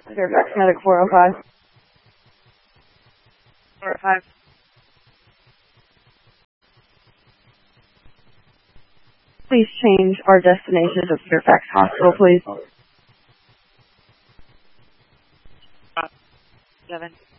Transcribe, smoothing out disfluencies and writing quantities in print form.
Fairfax Medic 405. 405. Please change our destination to Fairfax Hospital, please. 7.